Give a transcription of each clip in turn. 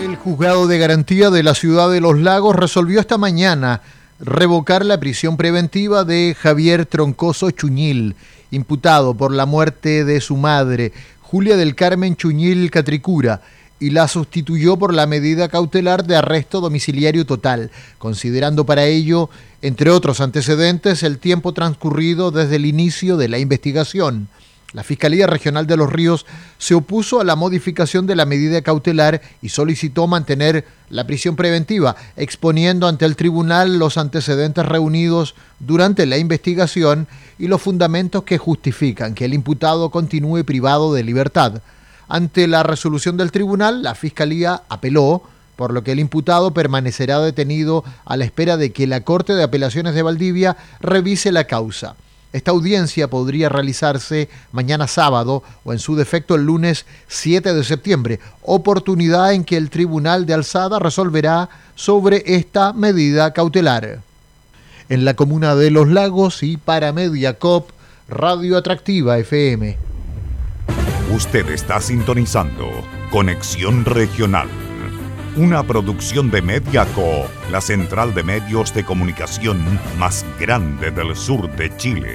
El juzgado de garantía de la ciudad de Los Lagos resolvió esta mañana revocar la prisión preventiva de Javier Troncoso Chuñil, imputado por la muerte de su madre, Julia del Carmen Chuñil Catricura, y la sustituyó por la medida cautelar de arresto domiciliario total, considerando para ello, entre otros antecedentes, el tiempo transcurrido desde el inicio de la investigación. La Fiscalía Regional de Los Ríos se opuso a la modificación de la medida cautelar y solicitó mantener la prisión preventiva, exponiendo ante el tribunal los antecedentes reunidos durante la investigación y los fundamentos que justifican que el imputado continúe privado de libertad. Ante la resolución del tribunal, la Fiscalía apeló, por lo que el imputado permanecerá detenido a la espera de que la Corte de Apelaciones de Valdivia revise la causa. Esta audiencia podría realizarse mañana sábado o en su defecto el lunes 7 de septiembre, oportunidad en que el Tribunal de Alzada resolverá sobre esta medida cautelar. En la comuna de Los Lagos y para Mediacop, Radio Atractiva FM. Usted está sintonizando Conexión Regional, una producción de Mediaco, la central de medios de comunicación más grande del sur de Chile.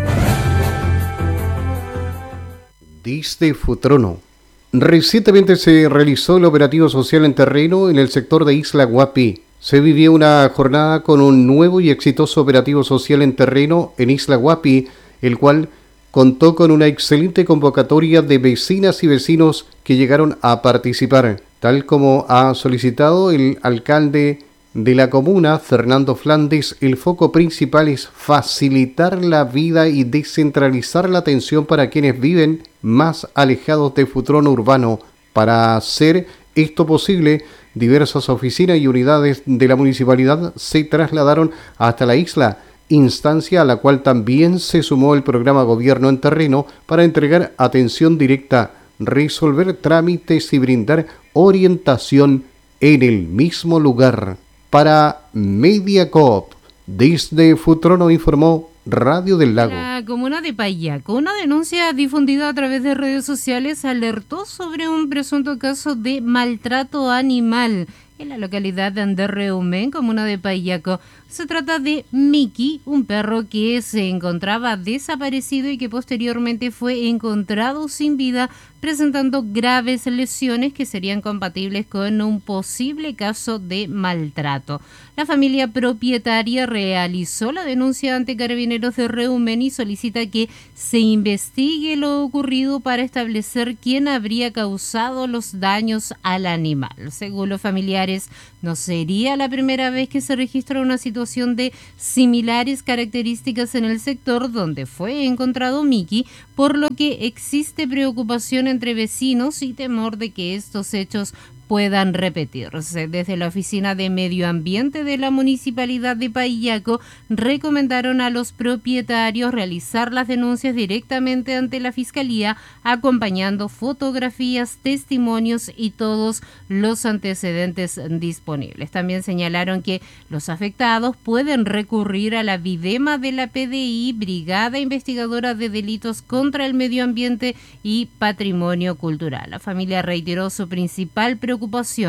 Desde Futrono. Recientemente se realizó el operativo social en terreno en el sector de Isla Guapi. Se vivió una jornada con un nuevo y exitoso operativo social en terreno en Isla Guapi, el cual contó con una excelente convocatoria de vecinas y vecinos que llegaron a participar. Tal como ha solicitado el alcalde de la comuna, Fernando Flandes, el foco principal es facilitar la vida y descentralizar la atención para quienes viven más alejados de Futrono urbano. Para hacer esto posible, diversas oficinas y unidades de la municipalidad se trasladaron hasta la isla, instancia a la cual también se sumó el programa Gobierno en Terreno para entregar atención directa, resolver trámites y brindar orientación en el mismo lugar. Para Mediacop, desde Futrono informó Radio del Lago. La comuna de Payaco, una denuncia difundida a través de redes sociales alertó sobre un presunto caso de maltrato animal en la localidad de Anderreumen, comuna de Payaco. Se trata de Miki, un perro que se encontraba desaparecido y que posteriormente fue encontrado sin vida, presentando graves lesiones que serían compatibles con un posible caso de maltrato. La familia propietaria realizó la denuncia ante Carabineros de Reumen y solicita que se investigue lo ocurrido para establecer quién habría causado los daños al animal. Según los familiares, no sería la primera vez que se registra una situación de similares características en el sector donde fue encontrado Miki, por lo que existe preocupación entre vecinos y temor de que estos hechos puedan repetirse. Desde la Oficina de Medio Ambiente de la Municipalidad de Payaco recomendaron a los propietarios realizar las denuncias directamente ante la Fiscalía, acompañando fotografías, testimonios y todos los antecedentes disponibles. También señalaron que los afectados pueden recurrir a la Videma de la PDI, Brigada Investigadora de Delitos contra el Medio Ambiente y Patrimonio Cultural. La familia reiteró su principal preocupación: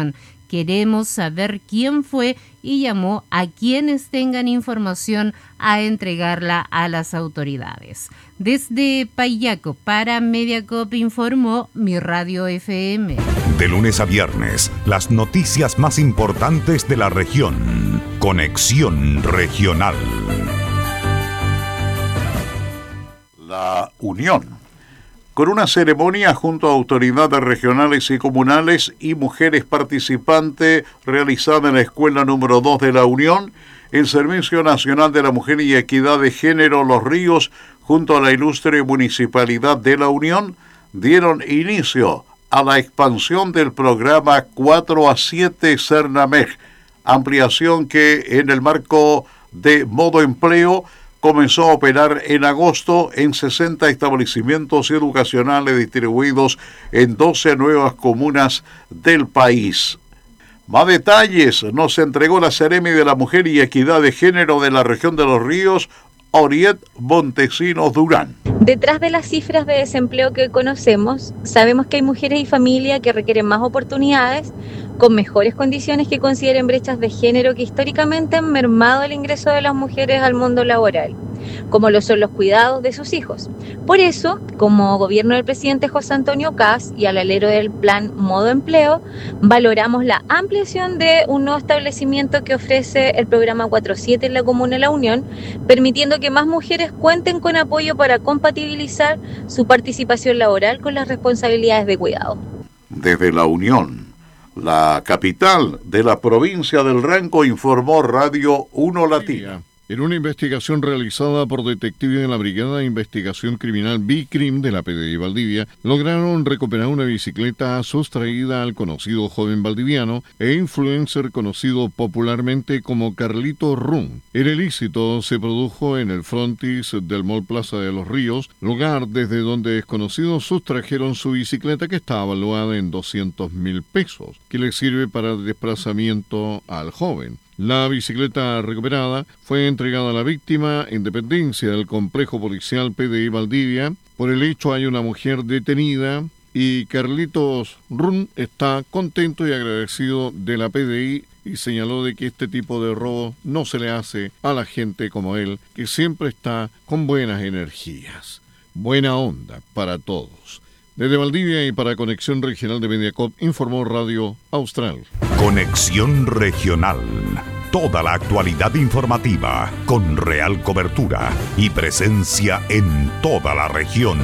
queremos saber quién fue, y llamó a quienes tengan información a entregarla a las autoridades. Desde Payaco para Mediacop informó Mi Radio FM. De lunes a viernes, las noticias más importantes de la región. Conexión Regional. La Unión. Con una ceremonia junto a autoridades regionales y comunales y mujeres participantes realizada en la Escuela número 2 de la Unión, el Servicio Nacional de la Mujer y Equidad de Género Los Ríos, junto a la ilustre Municipalidad de la Unión, dieron inicio a la expansión del programa 4 a 7 Cernamej, ampliación que en el marco de Modo Empleo comenzó a operar en agosto en 60 establecimientos educacionales distribuidos en 12 nuevas comunas del país. Más detalles nos entregó la Seremi de la Mujer y Equidad de Género de la región de Los Ríos, Oriet Montesinos Durán. Detrás de las cifras de desempleo que conocemos, sabemos que hay mujeres y familias que requieren más oportunidades con mejores condiciones que consideren brechas de género que históricamente han mermado el ingreso de las mujeres al mundo laboral, como lo son los cuidados de sus hijos. Por eso, como gobierno del presidente José Antonio Kast y al alero del plan Modo Empleo, valoramos la ampliación de un nuevo establecimiento que ofrece el programa 4-7 en la Comuna de La Unión, permitiendo que más mujeres cuenten con apoyo para compatibilizar su participación laboral con las responsabilidades de cuidado. Desde La Unión, la capital de la provincia del Ranco, informó Radio 1 Latina. En una investigación realizada por detectives de la Brigada de Investigación Criminal BICRIM de la PDI Valdivia, lograron recuperar una bicicleta sustraída al conocido joven valdiviano e influencer conocido popularmente como Carlito Rum. El ilícito se produjo en el frontis del Mall Plaza de los Ríos, lugar desde donde desconocidos sustrajeron su bicicleta, que está valuada en 200.000 pesos, que le sirve para desplazamiento al joven. La bicicleta recuperada fue entregada a la víctima en dependencia del complejo policial PDI Valdivia. Por el hecho hay una mujer detenida y Carlitos Run está contento y agradecido de la PDI y señaló de que este tipo de robo no se le hace a la gente como él, que siempre está con buenas energías. Buena onda para todos. Desde Valdivia y para Conexión Regional de Mediacorp, informó Radio Austral. Conexión Regional. Toda la actualidad informativa con real cobertura y presencia en toda la región.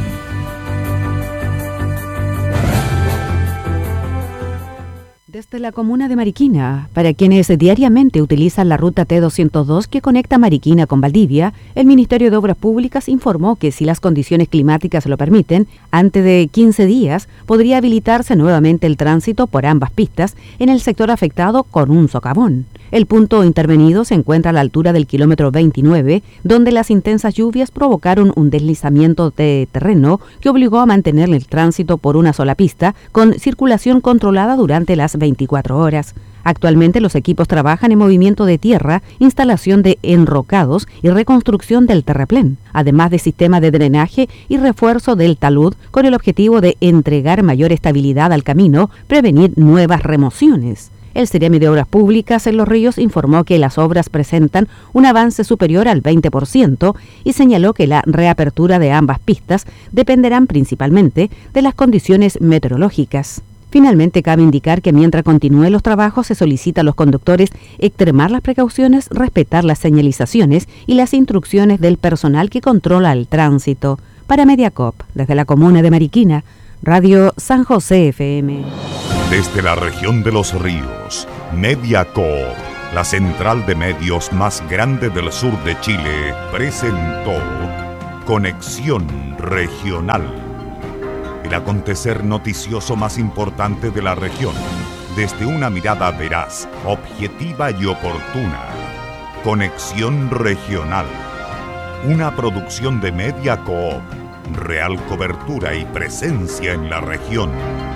Desde la comuna de Mariquina, para quienes diariamente utilizan la ruta T202 que conecta Mariquina con Valdivia, el Ministerio de Obras Públicas informó que si las condiciones climáticas lo permiten, antes de 15 días podría habilitarse nuevamente el tránsito por ambas pistas en el sector afectado con un socavón. El punto intervenido se encuentra a la altura del kilómetro 29, donde las intensas lluvias provocaron un deslizamiento de terreno que obligó a mantener el tránsito por una sola pista, con circulación controlada durante las 24 horas. Actualmente los equipos trabajan en movimiento de tierra, instalación de enrocados y reconstrucción del terraplén, además de sistema de drenaje y refuerzo del talud, con el objetivo de entregar mayor estabilidad al camino, prevenir nuevas remociones. El Ceremi de Obras Públicas en Los Ríos informó que las obras presentan un avance superior al 20% y señaló que la reapertura de ambas pistas dependerán principalmente de las condiciones meteorológicas. Finalmente, cabe indicar que mientras continúen los trabajos se solicita a los conductores extremar las precauciones, respetar las señalizaciones y las instrucciones del personal que controla el tránsito. Para Mediacorp, desde la comuna de Mariquina, Radio San José FM. Desde la región de Los Ríos, Mediacorp, la central de medios más grande del sur de Chile, presentó Conexión Regional. El acontecer noticioso más importante de la región, desde una mirada veraz, objetiva y oportuna. Conexión Regional, una producción de Mediacorp, real cobertura y presencia en la región.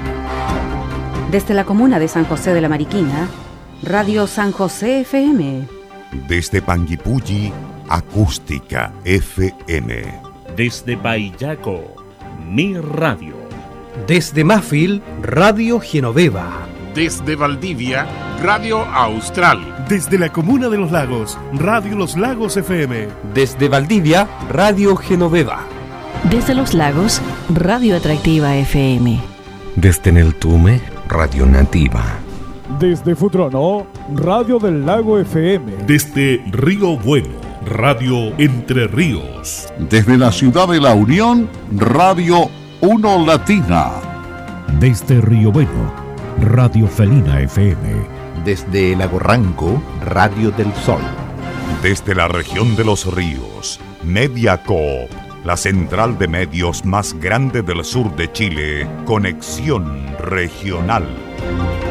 Desde la comuna de San José de la Mariquina, Radio San José FM. Desde Panguipulli, Acústica FM. Desde Payaco, Mi Radio. Desde Mafil, Radio Genoveva. Desde Valdivia, Radio Austral. Desde la comuna de Los Lagos, Radio Los Lagos FM. Desde Valdivia, Radio Genoveva. Desde Los Lagos, Radio Atractiva FM. Desde Neltume, Radio Nativa. Desde Futrono, Radio del Lago FM. Desde Río Bueno, Radio Entre Ríos. Desde la ciudad de La Unión, Radio 1 Latina. Desde Río Bueno, Radio Felina FM. Desde Lago Ranco, Radio del Sol. Desde la región de Los Ríos, Mediacorp, la central de medios más grande del sur de Chile, Conexión Regional.